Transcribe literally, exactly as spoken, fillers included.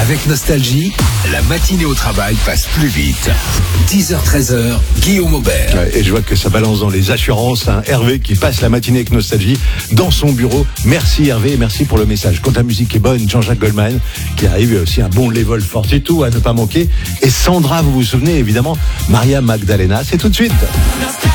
Avec Nostalgie, la matinée au travail passe plus vite. dix heures treize heures, Guillaume Aubert. Ouais, et je vois que ça balance dans les assurances. Hein. Hervé qui passe la matinée avec Nostalgie dans son bureau. Merci Hervé et merci pour le message. Quand la musique est bonne, Jean-Jacques Goldman qui arrive, il y a aussi un bon level forty-two à ne pas manquer. Et Sandra, vous vous souvenez évidemment, Maria Magdalena, c'est tout de suite.